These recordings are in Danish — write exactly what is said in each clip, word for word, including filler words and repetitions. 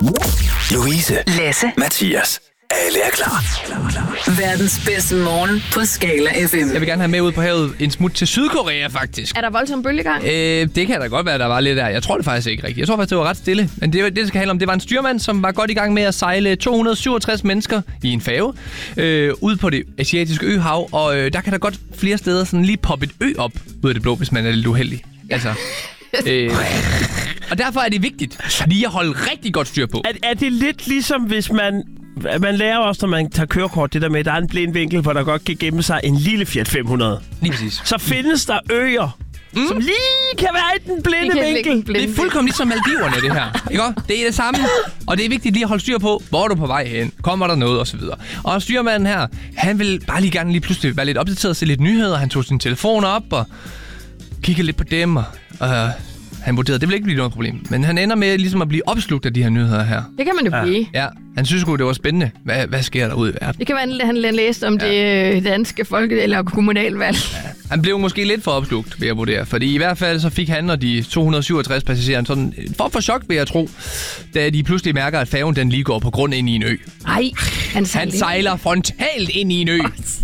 Louise, Lasse, Mathias. Alle er klar. verdens bedste morgen på Skala F M. Jeg vil gerne have med ud på havet en smut til Sydkorea, faktisk. Er der voldsom bølgegang? Øh, det kan da godt være, der var lidt der. Jeg tror det faktisk ikke rigtigt. Jeg tror faktisk, det var ret stille. Men det, det skal handle om, det var en styrmand, som var godt i gang med at sejle to hundrede syvogtres mennesker i en færge øh, ud på det asiatiske øhav. Og øh, der kan der godt flere steder sådan lige poppe et ø op ud af det blå, hvis man er lidt uheldig. Altså... øh, og derfor er det vigtigt lige at holde rigtig godt styr på. Er, er det lidt ligesom, hvis man... Man lærer også, når man tager kørekort, det der med, at der er en blind vinkel, hvor der godt kan gemme sig en lille Fiat fem hundrede. Lige præcis. Så findes der øer, mm. som lige kan være i den blinde vinkel. Det er fuldkommen ligesom Maldiverne, det her. Ikke? Det er det samme. Og det er vigtigt lige at holde styr på, hvor er du på vej hen, kommer der noget, og så videre. Og styrmanden her, han vil bare lige gerne lige pludselig være lidt opdateret og se lidt nyheder. Han tog sin telefon op og kiggede lidt på dem, og... Uh, Han vurderede, det ville ikke blive noget problem. Men han ender med ligesom at blive opslugt af de her nyheder her. Det kan man jo ja. blive. Ja, han synes sgu, det var spændende. Hvad, hvad sker der ude i verden? Det kan være, at han læste om ja. det danske folke- eller kommunalvalg. Ja. Han blev måske lidt for opslugt, vil jeg vurdere. Fordi i hvert fald så fik han og de to hundrede og syvogtres passagerer sådan en form for chok, vil jeg tro. Da de pludselig mærker, at færgen den lige går på grund ind i en ø. Nej, han sejler, han sejler frontalt ind i en ø.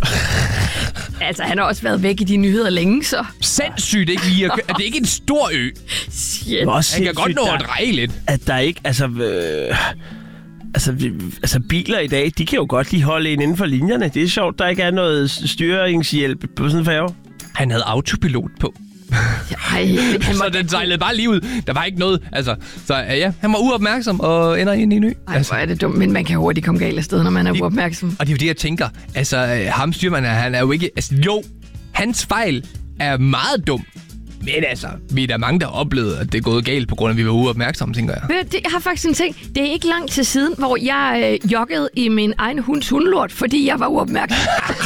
Altså, han har også været væk i de nyheder længe, så... Sindssygt ikke lige at køre. Det er ikke en stor ø. Shit. Han kan godt nå at dreje lidt. At der ikke... Altså... Øh, altså, vi, altså, biler i dag, de kan jo godt lige holde en inden for linjerne. Det er sjovt, der ikke er noget styringshjælp på sådan en færge. Han havde autopilot på. Ej, så den sejlede bare lige ud. Der var ikke noget. Altså, så ja, han var uopmærksom og ender ind i en ø. Ej, altså. hvor er det dumt. Men man kan hurtigt komme galt af sted, når man er uopmærksom. Og det er jo det, jeg tænker. Altså, ham styrmanden, han er jo ikke... Altså, jo, hans fejl er meget dum. Men altså, vi er der mange, der har oplevet, at det er gået galt, på grund af, at vi var uopmærksomme, tænker jeg. Det, jeg har faktisk en ting. Det er ikke lang tid siden, hvor jeg øh, joggede i min egen hunds hundelort, fordi jeg var uopmærksom.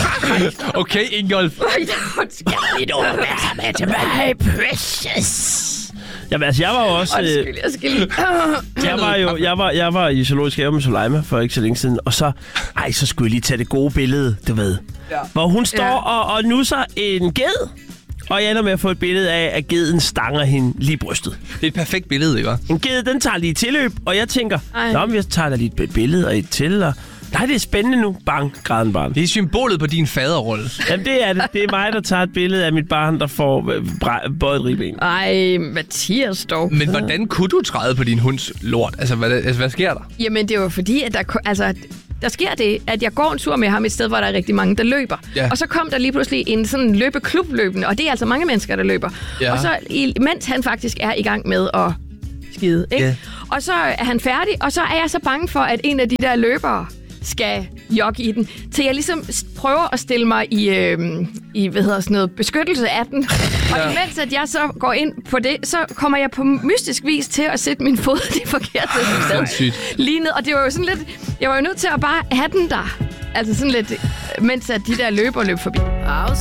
Okay, Ingolf. Jeg skal lidt uopmærksomhed til mig, precious. Jamen, altså, jeg var jo også... Undskyld, jeg skal lige... jeg var jo jeg var, jeg var i Zoologisk Have med Soleima for ikke så længe siden, og så... Ej, så skulle jeg lige tage det gode billede, du ved. Ja. Hvor hun står ja. og, og nusser en ged, og jeg ender med at få et billede af, at geden stanger hende lige i brystet. Det er et perfekt billede, ikke? En ged, den tager lige tilløb, og jeg tænker, nå, men jeg tager da lige et billede og et til, og... Nej, det er spændende nu. Bang, græden barn. Det er symbolet på din faderrolle. Jamen, det er det. Det er mig, der tager et billede af mit barn, der får bøjet et ribben. Ej, Mathias dog. Men hvordan kunne du træde på din hunds lort? Altså, hvad, altså, hvad sker der? Jamen, det var fordi, at der... Altså, der sker det, at jeg går en tur med ham et sted, hvor der er rigtig mange, der løber. Ja. Og så kom der lige pludselig en sådan løbeklub løbende, og det er altså mange mennesker, der løber. Ja. Og så, mens han faktisk er i gang med at skide, ikke? Yeah. Og så er han færdig, og så er jeg så bange for, at en af de der løbere skal jogge i den, til jeg ligesom prøver at stille mig i, øh, i hvad hedder sådan noget, beskyttelse af den. Og ja. imens at jeg så går ind på det, så kommer jeg på mystisk vis til at sætte min fod det forkerte sted. Lige ned. Og det var jo sådan lidt, jeg var jo nødt til at bare have den der. Altså sådan lidt, mens at de der løber løb forbi.